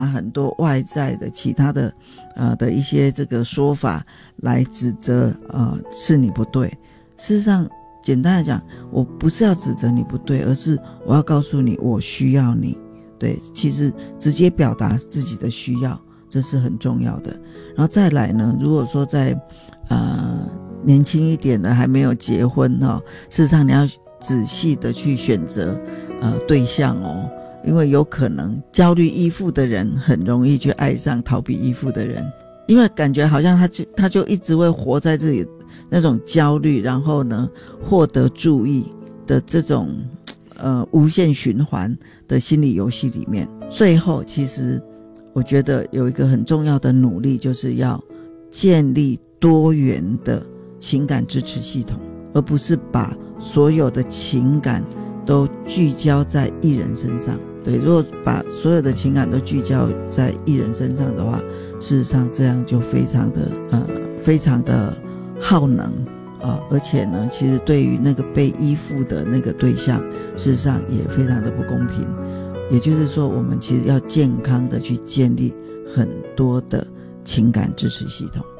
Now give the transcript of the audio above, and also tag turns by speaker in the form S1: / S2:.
S1: 很多外在的其他的的一些这个说法来指责是你不对。事实上简单来讲，我不是要指责你不对，而是我要告诉你我需要你。对，其实直接表达自己的需要，这是很重要的。然后再来呢，如果说在年轻一点的还没有结婚事实上你要仔细的去选择对象因为有可能焦虑依附的人很容易去爱上逃避依附的人，因为感觉好像他就一直会活在自己那种焦虑，然后呢获得注意的这种无限循环的心理游戏里面。最后其实我觉得有一个很重要的努力，就是要建立多元的情感支持系统，而不是把所有的情感都聚焦在一人身上。对，如果把所有的情感都聚焦在一人身上的话，事实上这样就非常的耗能而且呢其实对于那个被依附的那个对象，事实上也非常的不公平。也就是说，我们其实要健康的去建立很多的情感支持系统。